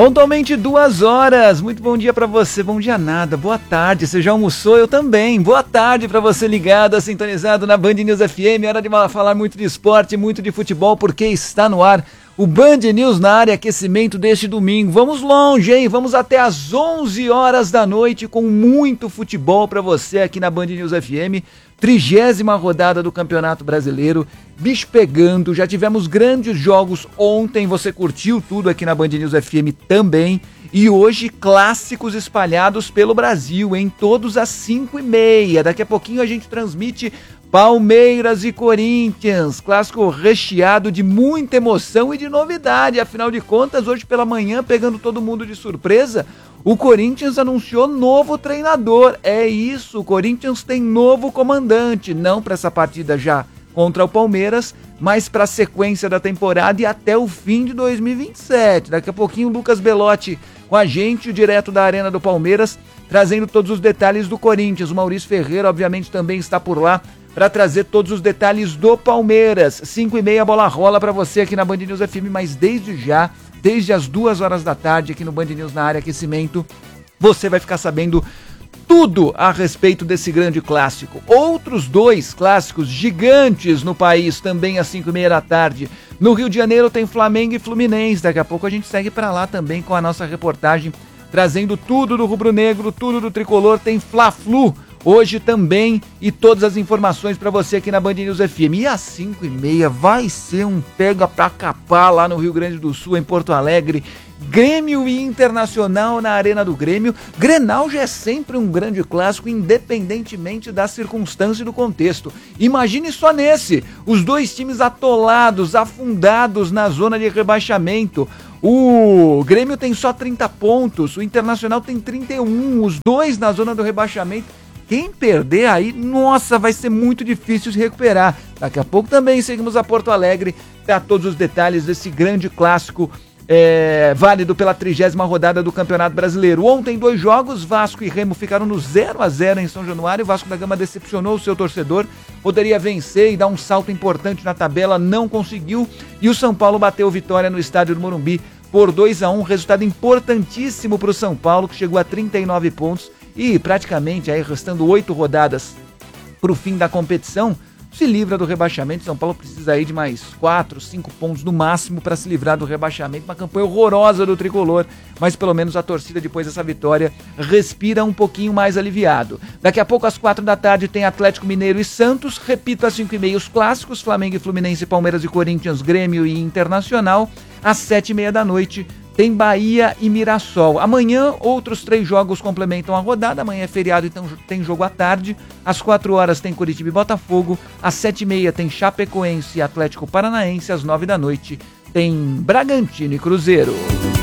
Pontualmente 2 horas, muito bom dia pra você, bom dia nada, boa tarde, você já almoçou? Eu também, boa tarde pra você ligado, sintonizado na Band News FM, hora de falar muito de esporte, muito de futebol, porque está no ar o Band News na área aquecimento deste domingo. Vamos longe, hein? Vamos até às 11 horas da noite com muito futebol pra você aqui na Band News FM. 30ª rodada do Campeonato Brasileiro, bicho pegando, já tivemos grandes jogos ontem, você curtiu tudo aqui na Band News FM também, e hoje clássicos espalhados pelo Brasil, em todos às 5h30, daqui a pouquinho a gente transmite Palmeiras e Corinthians, clássico recheado de muita emoção e de novidade, afinal de contas, hoje pela manhã, pegando todo mundo de surpresa, o Corinthians anunciou novo treinador. É isso, o Corinthians tem novo comandante, não para essa partida já contra o Palmeiras, mas para a sequência da temporada e até o fim de 2027. Daqui a pouquinho o Lucas Belotti com a gente, direto da Arena do Palmeiras, trazendo todos os detalhes do Corinthians. O Maurício Ferreira, obviamente, também está por lá para trazer todos os detalhes do Palmeiras. 5h30 a bola rola para você aqui na Band News FM, mas desde as 2 horas da tarde aqui no Band News na área aquecimento, você vai ficar sabendo tudo a respeito desse grande clássico. Outros 2 clássicos gigantes no país, também às 5h30 da tarde. No Rio de Janeiro tem Flamengo e Fluminense. Daqui a pouco a gente segue para lá também com a nossa reportagem, trazendo tudo do rubro-negro, tudo do tricolor. Tem Fla-Flu hoje também e todas as informações para você aqui na Band News FM. E às 5h30 vai ser um pega pra capar lá no Rio Grande do Sul, em Porto Alegre. Grêmio e Internacional na Arena do Grêmio. Grenal já é sempre um grande clássico, independentemente da circunstância e do contexto. Imagine só nesse, os 2 times atolados, afundados na zona de rebaixamento. O Grêmio tem só 30 pontos, o Internacional tem 31, os 2 na zona do rebaixamento. Quem perder aí, nossa, vai ser muito difícil se recuperar. Daqui a pouco também seguimos a Porto Alegre para todos os detalhes desse grande clássico válido pela 30ª rodada do Campeonato Brasileiro. Ontem 2 jogos, Vasco e Remo ficaram no 0-0 em São Januário. O Vasco da Gama decepcionou o seu torcedor, poderia vencer e dar um salto importante na tabela, não conseguiu. E o São Paulo bateu vitória no estádio do Morumbi por 2-1, resultado importantíssimo para o São Paulo, que chegou a 39 pontos. E praticamente aí restando 8 rodadas para o fim da competição, se livra do rebaixamento. São Paulo precisa aí de mais 4, 5 pontos no máximo para se livrar do rebaixamento. Uma campanha horrorosa do tricolor, mas pelo menos a torcida depois dessa vitória respira um pouquinho mais aliviado. Daqui a pouco às 4 da tarde tem Atlético Mineiro e Santos. Repito, às 5h30 os clássicos, Flamengo e Fluminense, Palmeiras e Corinthians, Grêmio e Internacional. Às 7h30 da noite tem Bahia e Mirassol. Amanhã, outros 3 jogos complementam a rodada. Amanhã é feriado, então tem jogo à tarde. Às 4 horas tem Coritiba e Botafogo. Às 7h30 tem Chapecoense e Atlético Paranaense. Às 9 da noite tem Bragantino e Cruzeiro.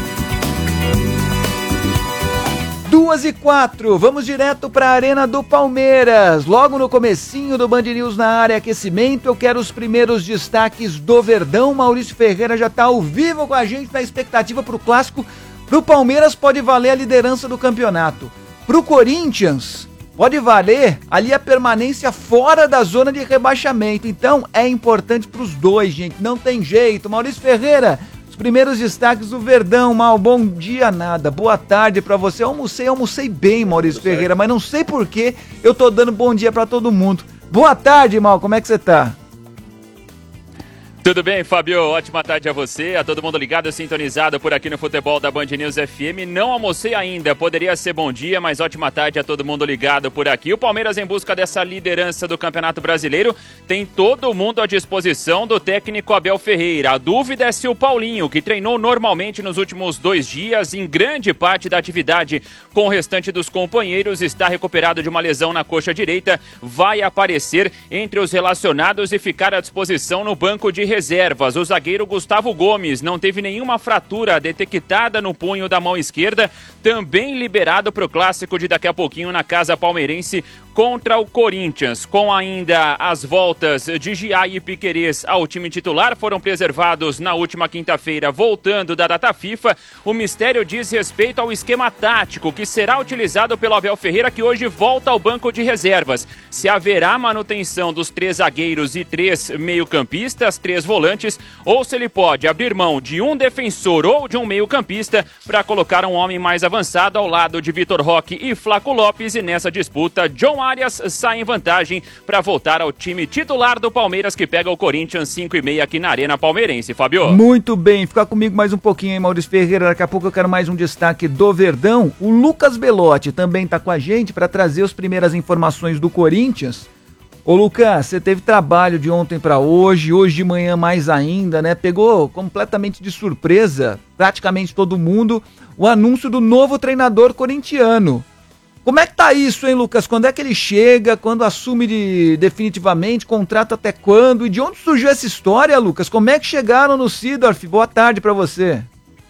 2h04, vamos direto para a Arena do Palmeiras. Logo no comecinho do Band News na área aquecimento, eu quero os primeiros destaques do Verdão. Maurício Ferreira já está ao vivo com a gente na expectativa para o clássico. Para o Palmeiras pode valer a liderança do campeonato. Para o Corinthians pode valer ali a permanência fora da zona de rebaixamento. Então é importante para os 2, gente, não tem jeito. Maurício Ferreira, primeiros destaques do Verdão. Mal, bom dia nada, boa tarde pra você. Almocei bem, Maurício Ferreira, mas não sei por que eu tô dando bom dia pra todo mundo. Boa tarde, Mal, como é que você tá? Tudo bem, Fábio? Ótima tarde a você, a todo mundo ligado, sintonizado por aqui no futebol da Band News FM. Não almocei ainda, poderia ser bom dia, mas ótima tarde a todo mundo ligado por aqui. O Palmeiras, em busca dessa liderança do Campeonato Brasileiro, tem todo mundo à disposição do técnico Abel Ferreira. A dúvida é se o Paulinho, que treinou normalmente nos últimos 2 dias, em grande parte da atividade com o restante dos companheiros, está recuperado de uma lesão na coxa direita, vai aparecer entre os relacionados e ficar à disposição no banco de reservas. O zagueiro Gustavo Gomes não teve nenhuma fratura detectada no punho da mão esquerda, também liberado para o clássico de daqui a pouquinho na casa palmeirense contra o Corinthians. Com ainda as voltas de Giai e Piquerez ao time titular, foram preservados na última quinta-feira, voltando da data FIFA. O mistério diz respeito ao esquema tático que será utilizado pelo Abel Ferreira, que hoje volta ao banco de reservas. Se haverá manutenção dos 3 zagueiros e 3 meio-campistas, 3 volantes, ou se ele pode abrir mão de um defensor ou de um meio-campista para colocar um homem mais avançado ao lado de Vitor Roque e Flaco Lopes. E nessa disputa, John Arias sai em vantagem para voltar ao time titular do Palmeiras, que pega o Corinthians 5h30 aqui na Arena Palmeirense. Fabio? Muito bem, fica comigo mais um pouquinho, hein, Maurício Ferreira. Daqui a pouco eu quero mais um destaque do Verdão. O Lucas Belotti também está com a gente para trazer as primeiras informações do Corinthians. Ô Lucas, você teve trabalho de ontem para hoje de manhã mais ainda, né? Pegou completamente de surpresa, praticamente todo mundo, o anúncio do novo treinador corintiano. Como é que tá isso, hein, Lucas? Quando é que ele chega? Quando assume definitivamente? Contrato até quando? E de onde surgiu essa história, Lucas? Como é que chegaram no Seedorf? Boa tarde para você.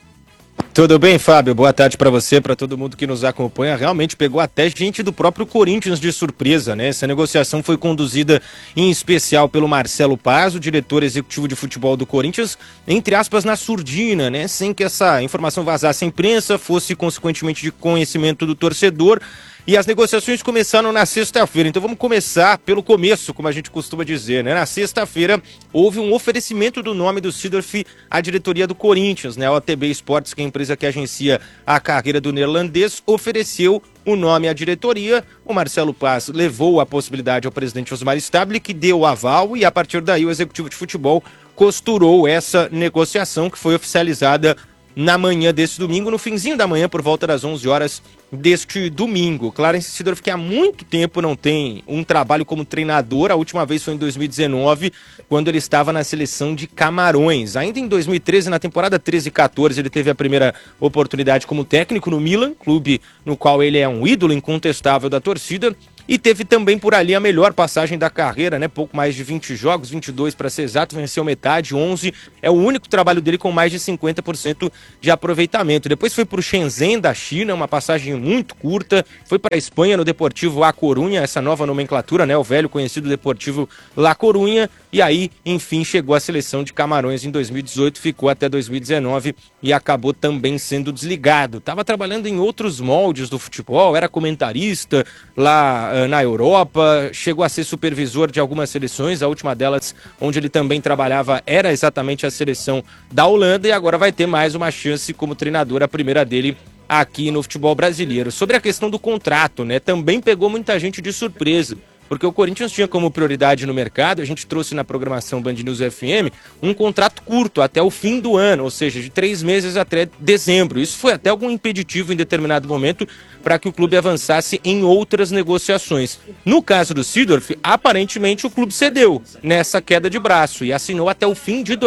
Tudo bem, Fábio? Boa tarde para você, para todo mundo que nos acompanha. Realmente pegou até gente do próprio Corinthians de surpresa, né? Essa negociação foi conduzida em especial pelo Marcelo Paz, o diretor executivo de futebol do Corinthians, entre aspas, na surdina, né? Sem que essa informação vazasse à imprensa, fosse consequentemente de conhecimento do torcedor. E as negociações começaram na sexta-feira, então vamos começar pelo começo, como a gente costuma dizer, né? Na sexta-feira houve um oferecimento do nome do Seedorf à diretoria do Corinthians, né? A OTB Esportes, que é a empresa que agencia a carreira do neerlandês, ofereceu o nome à diretoria. O Marcelo Paz levou a possibilidade ao presidente Osmar Stabile, que deu o aval, e a partir daí o executivo de futebol costurou essa negociação, que foi oficializada na manhã desse domingo, no finzinho da manhã, por volta das 11 horas deste domingo. Clarence Seedorf, que há muito tempo não tem um trabalho como treinador, a última vez foi em 2019, quando ele estava na seleção de Camarões. Ainda em 2013, na temporada 13 e 14, ele teve a primeira oportunidade como técnico no Milan, clube no qual ele é um ídolo incontestável da torcida, e teve também por ali a melhor passagem da carreira, né? Pouco mais de 20 jogos, 22 para ser exato, venceu metade, 11. É o único trabalho dele com mais de 50% de aproveitamento. Depois foi para o Shenzhen da China, uma passagem muito curta. Foi para a Espanha no Deportivo A Coruña, essa nova nomenclatura, né? O velho conhecido Deportivo La Coruña. E aí, enfim, chegou à seleção de Camarões em 2018, ficou até 2019 e acabou também sendo desligado. Estava trabalhando em outros moldes do futebol, era comentarista lá na Europa, chegou a ser supervisor de algumas seleções, a última delas onde ele também trabalhava era exatamente a seleção da Holanda, e agora vai ter mais uma chance como treinador, a primeira dele aqui no futebol brasileiro. Sobre a questão do contrato, né, também pegou muita gente de surpresa, porque o Corinthians tinha como prioridade no mercado, a gente trouxe na programação Band News FM, um contrato curto até o fim do ano, ou seja, de 3 meses até dezembro. Isso foi até algum impeditivo em determinado momento para que o clube avançasse em outras negociações. No caso do Seedorf, aparentemente o clube cedeu nessa queda de braço e assinou até o fim de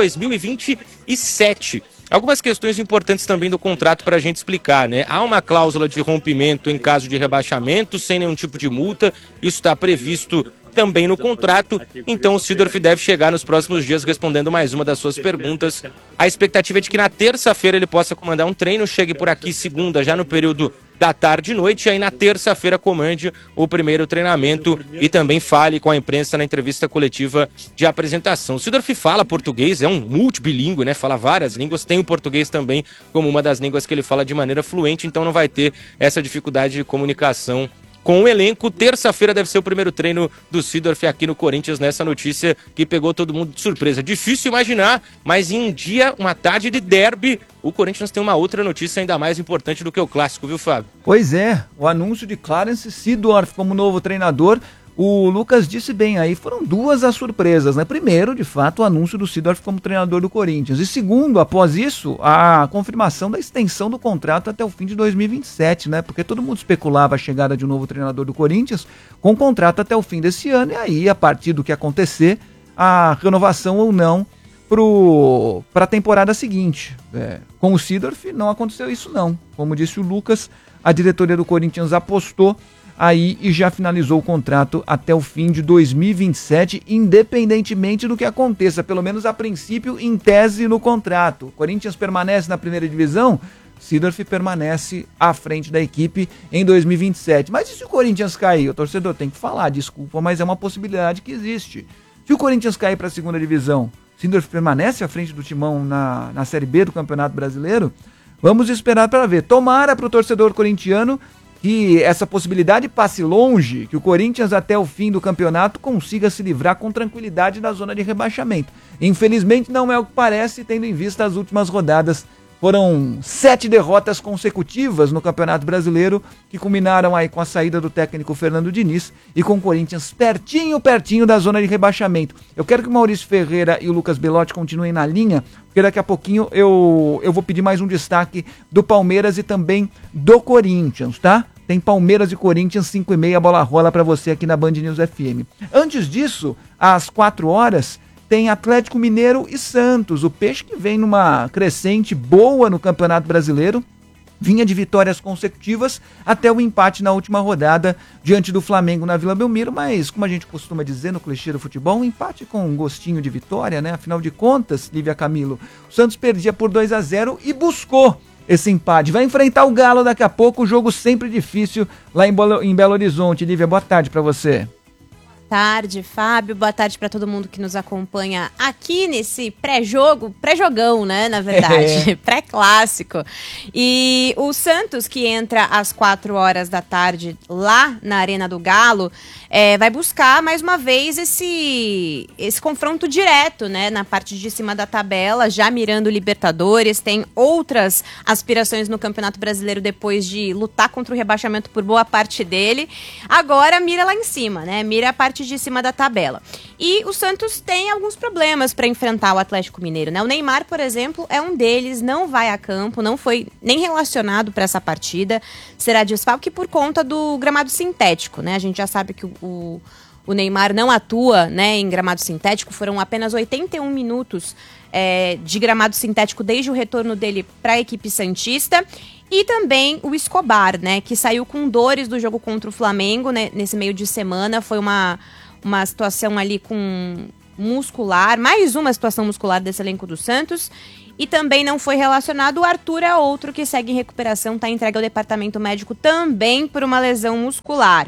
2027. Algumas questões importantes também do contrato para a gente explicar, né? Há uma cláusula de rompimento em caso de rebaixamento, sem nenhum tipo de multa. Isso está previsto também no contrato, então o Seedorf deve chegar nos próximos dias respondendo mais uma das suas perguntas. A expectativa é de que na terça-feira ele possa comandar um treino, chegue por aqui segunda, já no período da tarde e noite, e aí na terça-feira comande o primeiro treinamento e também fale com a imprensa na entrevista coletiva de apresentação. O Seedorf fala português, é um multibilíngue, né? Fala várias línguas, tem o português também como uma das línguas que ele fala de maneira fluente, então não vai ter essa dificuldade de comunicação com o elenco. Terça-feira deve ser o primeiro treino do Seedorf aqui no Corinthians, nessa notícia que pegou todo mundo de surpresa. Difícil imaginar, mas em um dia, uma tarde de derby, o Corinthians tem uma outra notícia ainda mais importante do que o clássico, viu, Fábio? Pois é, o anúncio de Clarence Seedorf como novo treinador. O Lucas disse bem aí, foram duas as surpresas, né? Primeiro, de fato, o anúncio do Seedorf como treinador do Corinthians. E segundo, após isso, a confirmação da extensão do contrato até o fim de 2027, né? Porque todo mundo especulava a chegada de um novo treinador do Corinthians com contrato até o fim desse ano. E aí, a partir do que acontecer, a renovação ou não para a temporada seguinte. Com o Seedorf não aconteceu isso não. Como disse o Lucas, a diretoria do Corinthians apostou aí e já finalizou o contrato até o fim de 2027, independentemente do que aconteça, pelo menos a princípio, em tese no contrato. O Corinthians permanece na primeira divisão, Seedorf permanece à frente da equipe em 2027. Mas e se o Corinthians cair? O torcedor tem que falar, desculpa, mas é uma possibilidade que existe. Se o Corinthians cair para a segunda divisão, Seedorf permanece à frente do Timão na Série B do Campeonato Brasileiro? Vamos esperar para ver. Tomara para o torcedor corintiano que essa possibilidade passe longe, que o Corinthians até o fim do campeonato consiga se livrar com tranquilidade da zona de rebaixamento. Infelizmente não é o que parece, tendo em vista as últimas rodadas. Foram 7 derrotas consecutivas no Campeonato Brasileiro, que culminaram aí com a saída do técnico Fernando Diniz e com o Corinthians pertinho da zona de rebaixamento. Eu quero que o Maurício Ferreira e o Lucas Belotti continuem na linha, porque daqui a pouquinho eu vou pedir mais um destaque do Palmeiras e também do Corinthians, tá? Tem Palmeiras e Corinthians, 5h30, a bola rola para você aqui na Band News FM. Antes disso, às 4 horas... tem Atlético Mineiro e Santos, o Peixe que vem numa crescente boa no Campeonato Brasileiro, vinha de vitórias consecutivas até o empate na última rodada diante do Flamengo na Vila Belmiro, mas como a gente costuma dizer no clichê do futebol, um empate com um gostinho de vitória, né? Afinal de contas, Lívia Camilo, o Santos perdia por 2-0 e buscou esse empate. Vai enfrentar o Galo daqui a pouco, o jogo sempre difícil lá em Belo Horizonte. Lívia, boa tarde para você. Boa tarde, Fábio. Boa tarde para todo mundo que nos acompanha aqui nesse pré-jogão, né, na verdade, pré-clássico. E o Santos, que entra às 4 horas da tarde lá na Arena do Galo, vai buscar mais uma vez esse confronto direto, né, na parte de cima da tabela, já mirando Libertadores, tem outras aspirações no Campeonato Brasileiro depois de lutar contra o rebaixamento por boa parte dele. Agora mira lá em cima, né, mira a parte de cima da tabela. E o Santos tem alguns problemas para enfrentar o Atlético Mineiro, né? O Neymar, por exemplo, é um deles, não vai a campo, não foi nem relacionado para essa partida, será desfalque por conta do gramado sintético, né? A gente já sabe que o Neymar não atua, né, em gramado sintético, foram apenas 81 minutos de gramado sintético desde o retorno dele para a equipe santista. E também o Escobar, né, que saiu com dores do jogo contra o Flamengo, né, nesse meio de semana. Foi uma situação ali com muscular, mais uma situação muscular desse elenco do Santos. E também não foi relacionado. O Arthur é outro que segue em recuperação, está entregue ao departamento médico também por uma lesão muscular.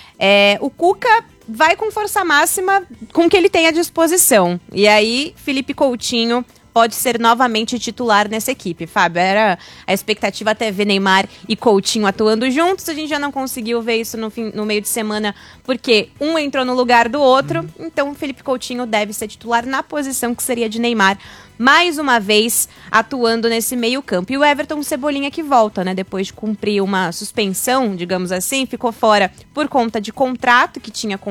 O Cuca vai com força máxima com o que ele tem à disposição. E aí, Felipe Coutinho pode ser novamente titular nessa equipe. Fábio, era a expectativa até ver Neymar e Coutinho atuando juntos, a gente já não conseguiu ver isso no meio de semana, porque um entrou no lugar do outro, então o Felipe Coutinho deve ser titular na posição que seria de Neymar, mais uma vez atuando nesse meio campo. E o Everton Cebolinha que volta, né, depois de cumprir uma suspensão, digamos assim, ficou fora por conta de contrato que tinha com